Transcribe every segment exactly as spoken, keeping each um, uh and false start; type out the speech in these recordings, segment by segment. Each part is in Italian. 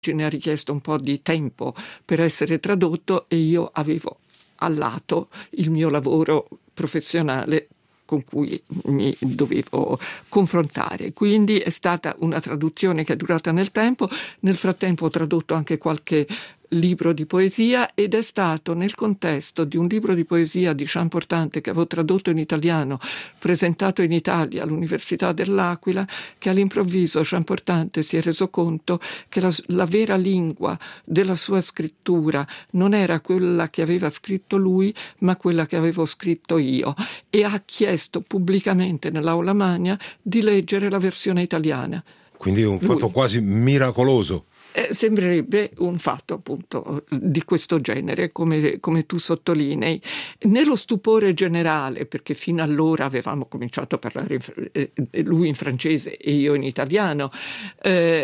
ne ha richiesto un po' di tempo per essere tradotto e io avevo al lato il mio lavoro professionale con cui mi dovevo confrontare. Quindi è stata una traduzione che è durata nel tempo. Nel frattempo ho tradotto anche qualche libro di poesia ed è stato nel contesto di un libro di poesia di Champortante che avevo tradotto in italiano, presentato in Italia all'Università dell'Aquila, che all'improvviso Champortante si è reso conto che la, la vera lingua della sua scrittura non era quella che aveva scritto lui, ma quella che avevo scritto io, e ha chiesto pubblicamente nell'Aula Magna di leggere la versione italiana. Quindi è un fatto lui. Quasi miracoloso. Eh, sembrerebbe un fatto appunto di questo genere, come, come tu sottolinei. Nello stupore generale, perché fino allora avevamo cominciato a parlare in, eh, lui in francese e io in italiano, eh,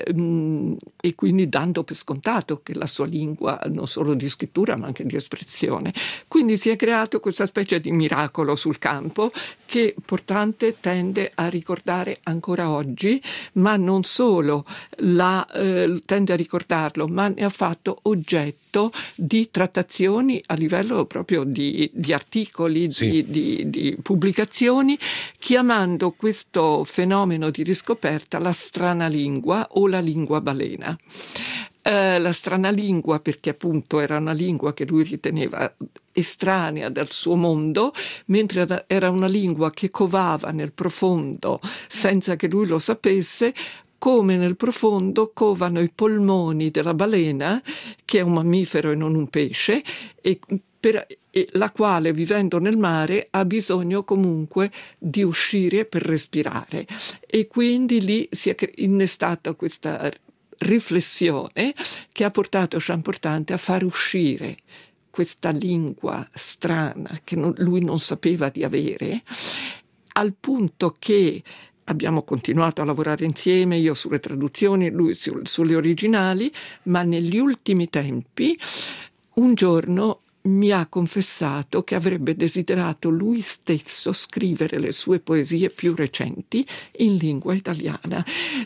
e quindi dando per scontato che la sua lingua non solo di scrittura ma anche di espressione. Quindi si è creato questa specie di miracolo sul campo che Portante tende a ricordare ancora oggi, ma non solo la, eh, tende a ricordarlo, ma ne ha fatto oggetto di trattazioni a livello proprio di, di articoli, sì. di, di, di pubblicazioni, chiamando questo fenomeno di riscoperta la strana lingua o la lingua balena. Eh, la strana lingua perché appunto era una lingua che lui riteneva estranea dal suo mondo, mentre era una lingua che covava nel profondo senza che lui lo sapesse, come nel profondo covano i polmoni della balena, che è un mammifero e non un pesce, e per, e la quale, vivendo nel mare, ha bisogno comunque di uscire per respirare. E quindi lì si è innestata questa riflessione che ha portato Champortante a far uscire questa lingua strana che non, lui non sapeva di avere, al punto che abbiamo continuato a lavorare insieme, io sulle traduzioni, lui su, sulle originali, ma negli ultimi tempi un giorno mi ha confessato che avrebbe desiderato lui stesso scrivere le sue poesie più recenti in lingua italiana,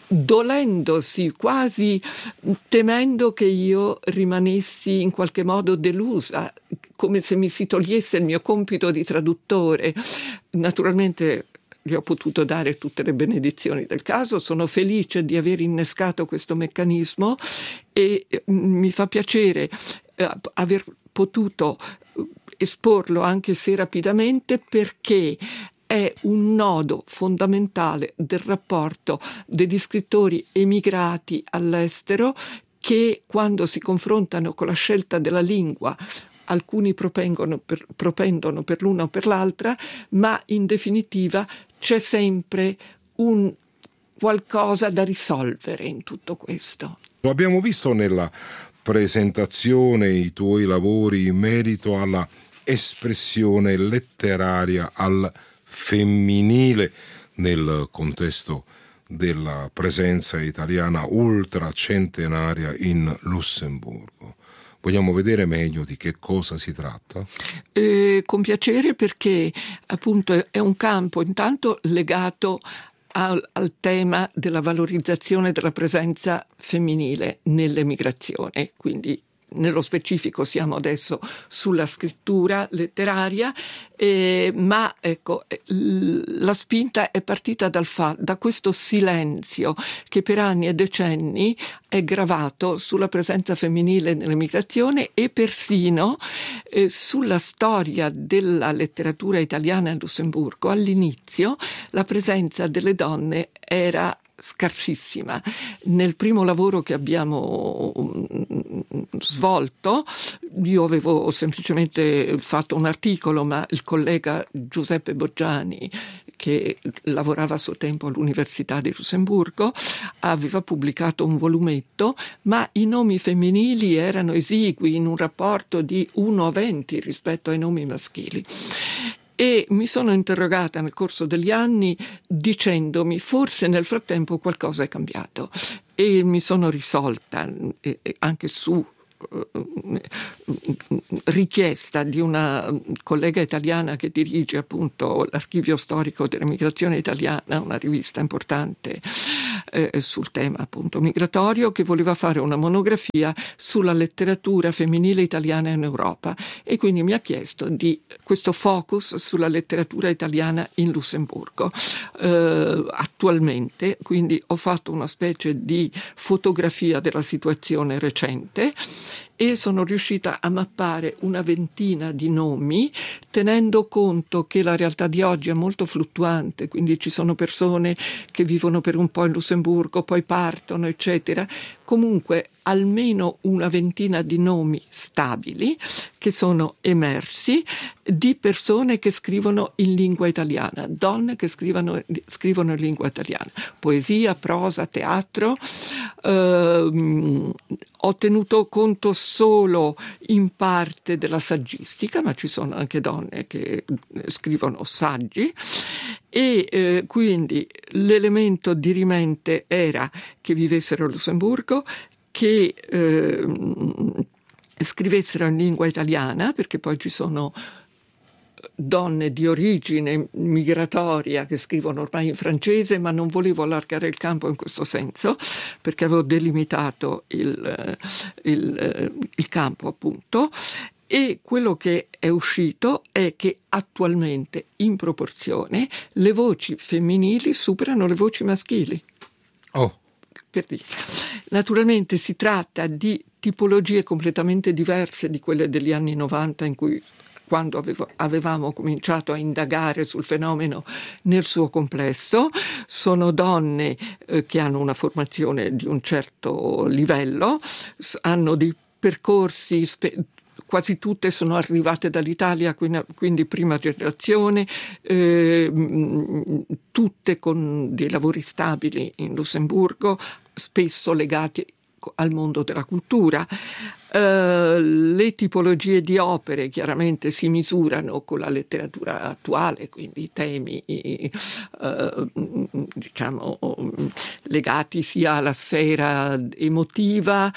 dolendosi, quasi temendo che io rimanessi in qualche modo delusa, come se mi si togliesse il mio compito di traduttore. Naturalmente gli ho potuto dare tutte le benedizioni del caso, sono felice di aver innescato questo meccanismo e mi fa piacere eh, aver potuto esporlo, anche se rapidamente, perché è un nodo fondamentale del rapporto degli scrittori emigrati all'estero che, quando si confrontano con la scelta della lingua, alcuni propendono per, propendono per l'una o per l'altra, ma in definitiva c'è sempre un qualcosa da risolvere in tutto questo. Lo abbiamo visto nella presentazione, i tuoi lavori in merito alla espressione letteraria al femminile nel contesto della presenza italiana ultracentenaria in Lussemburgo. Vogliamo vedere meglio di che cosa si tratta? Eh, con piacere, perché appunto è un campo intanto legato al, al tema della valorizzazione della presenza femminile nell'emigrazione, quindi nello specifico siamo adesso sulla scrittura letteraria, eh, ma ecco, la spinta è partita dal fa- da questo silenzio che per anni e decenni è gravato sulla presenza femminile nell'emigrazione e persino eh, sulla storia della letteratura italiana in Lussemburgo. All'inizio la presenza delle donne era scarsissima. Nel primo lavoro che abbiamo svolto, io avevo semplicemente fatto un articolo, ma il collega Giuseppe Boggiani, che lavorava a suo tempo all'Università di Lussemburgo, aveva pubblicato un volumetto, ma i nomi femminili erano esigui in un rapporto di uno a venti rispetto ai nomi maschili. E mi sono interrogata nel corso degli anni dicendomi forse nel frattempo qualcosa è cambiato, e mi sono risolta anche su richiesta di una collega italiana che dirige appunto l'Archivio Storico dell'Emigrazione Italiana, una rivista importante eh, sul tema appunto migratorio, che voleva fare una monografia sulla letteratura femminile italiana in Europa, e quindi mi ha chiesto di questo focus sulla letteratura italiana in Lussemburgo. Eh, attualmente quindi ho fatto una specie di fotografia della situazione recente e sono riuscita a mappare una ventina di nomi, tenendo conto che la realtà di oggi è molto fluttuante, quindi ci sono persone che vivono per un po' in Lussemburgo, poi partono, eccetera. Comunque almeno una ventina di nomi stabili che sono emersi, di persone che scrivono in lingua italiana, donne che scrivono, scrivono in lingua italiana, poesia, prosa, teatro. Eh, ho tenuto conto solo in parte della saggistica, ma ci sono anche donne che scrivono saggi, e eh, quindi l'elemento dirimente era che vivessero a Lussemburgo, che eh, scrivessero in lingua italiana, perché poi ci sono donne di origine migratoria che scrivono ormai in francese, ma non volevo allargare il campo in questo senso, perché avevo delimitato il, il, il campo appunto. E quello che è uscito è che attualmente, in proporzione, le voci femminili superano le voci maschili. Oh. Per dire. Naturalmente si tratta di tipologie completamente diverse di quelle degli anni novanta, in cui, quando avevo, avevamo cominciato a indagare sul fenomeno nel suo complesso. Sono donne eh, che hanno una formazione di un certo livello, hanno dei percorsi spe- quasi tutte sono arrivate dall'Italia, quindi prima generazione, eh, tutte con dei lavori stabili in Lussemburgo, spesso legati al mondo della cultura. Uh, le tipologie di opere chiaramente si misurano con la letteratura attuale, quindi temi uh, diciamo legati sia alla sfera emotiva,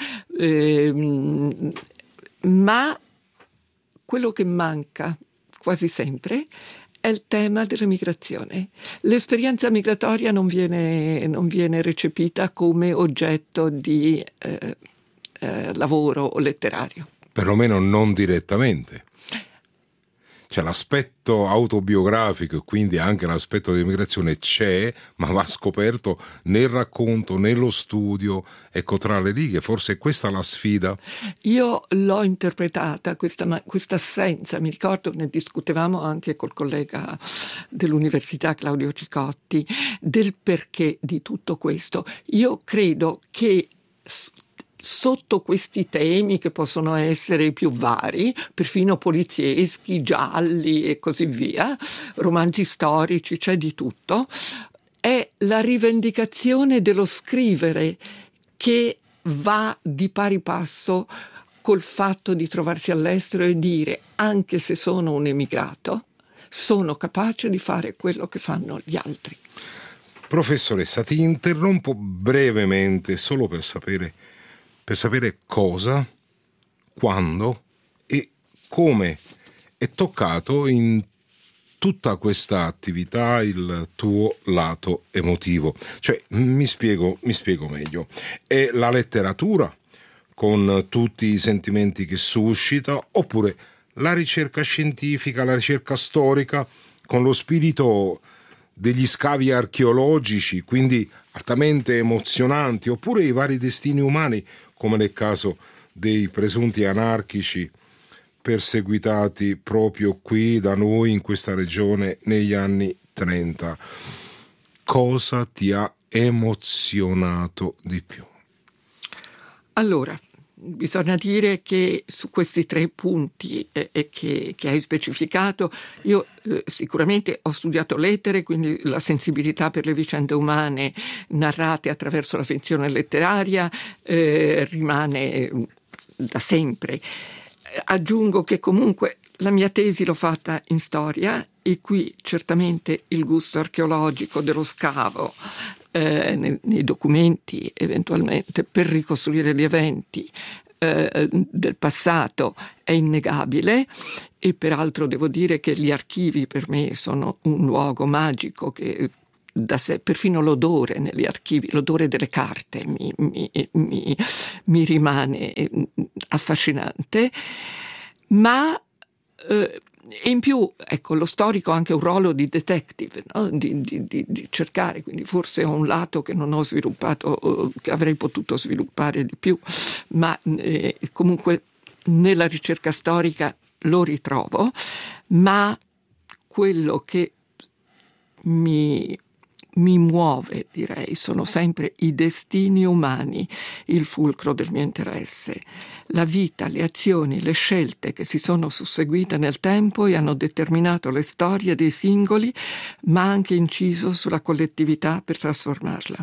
eh, ma quello che manca quasi sempre è il tema della migrazione. L'esperienza migratoria non viene, non viene recepita come oggetto di eh, eh, lavoro o letterario. Perlomeno non direttamente. Cioè l'aspetto autobiografico e quindi anche l'aspetto dell'immigrazione c'è, ma va scoperto nel racconto, nello studio, ecco, tra le righe. Forse è questa la sfida. Io l'ho interpretata, questa, questa assenza, mi ricordo, ne discutevamo anche col collega dell'università Claudio Cicotti, del perché di tutto questo. Io credo che sotto questi temi, che possono essere più vari, perfino polizieschi, gialli e così via, romanzi storici, c'è di tutto, è la rivendicazione dello scrivere che va di pari passo col fatto di trovarsi all'estero e dire: anche se sono un emigrato, sono capace di fare quello che fanno gli altri. Professoressa, ti interrompo brevemente solo per sapere per sapere cosa, quando e come è toccato in tutta questa attività il tuo lato emotivo. Cioè, mi spiego, mi spiego meglio. È la letteratura, con tutti i sentimenti che suscita, oppure la ricerca scientifica, la ricerca storica, con lo spirito degli scavi archeologici, quindi altamente emozionanti, oppure i vari destini umani, come nel caso dei presunti anarchici perseguitati proprio qui da noi in questa regione negli anni trenta. Cosa ti ha emozionato di più? Allora, bisogna dire che su questi tre punti eh, eh, che, che hai specificato, io eh, sicuramente ho studiato lettere, quindi la sensibilità per le vicende umane narrate attraverso la finzione letteraria eh, rimane da sempre. Aggiungo che comunque la mia tesi l'ho fatta in storia, e qui certamente il gusto archeologico dello scavo eh, nei, nei documenti, eventualmente per ricostruire gli eventi, eh, del passato è innegabile, e peraltro devo dire che gli archivi per me sono un luogo magico che da sé, perfino l'odore negli archivi, l'odore delle carte mi, mi, mi, mi rimane affascinante, ma eh, e in più, ecco, lo storico ha anche un ruolo di detective, no? di, di, di, di cercare, quindi forse ho un lato che non ho sviluppato, che avrei potuto sviluppare di più, ma eh, comunque nella ricerca storica lo ritrovo, ma quello che mi mi muove, direi, sono sempre i destini umani, il fulcro del mio interesse. La vita, le azioni, le scelte che si sono susseguite nel tempo e hanno determinato le storie dei singoli, ma anche inciso sulla collettività per trasformarla.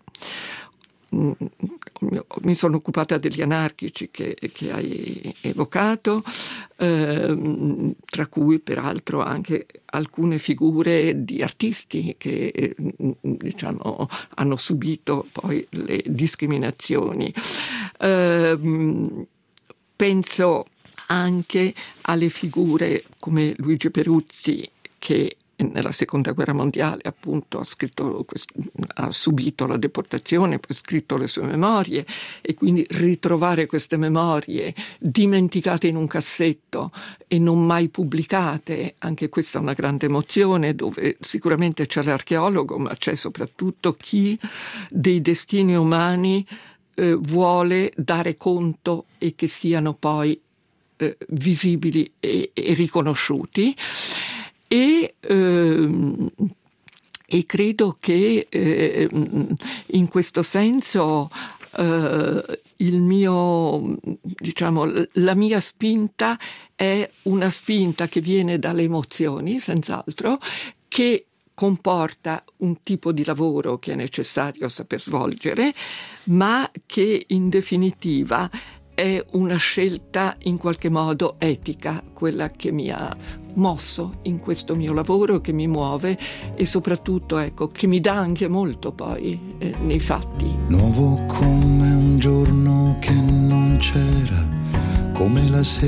Mi sono occupata degli anarchici che, che hai evocato, eh, tra cui peraltro anche alcune figure di artisti che diciamo hanno subito poi le discriminazioni. Eh, penso anche alle figure come Luigi Peruzzi, che nella seconda guerra mondiale appunto ha scritto, ha subito la deportazione, poi ha scritto le sue memorie, e quindi ritrovare queste memorie dimenticate in un cassetto e non mai pubblicate, anche questa è una grande emozione, dove sicuramente c'è l'archeologo, ma c'è soprattutto chi dei destini umani eh, vuole dare conto e che siano poi eh, visibili e, e riconosciuti. E, ehm, e credo che eh, in questo senso eh, il mio, diciamo, la mia spinta è una spinta che viene dalle emozioni, senz'altro, che comporta un tipo di lavoro che è necessario saper svolgere, ma che in definitiva è una scelta in qualche modo etica, quella che mi ha mosso in questo mio lavoro, che mi muove e soprattutto, ecco, che mi dà anche molto poi eh, nei fatti. Nuovo come un giorno che non c'era, come la sera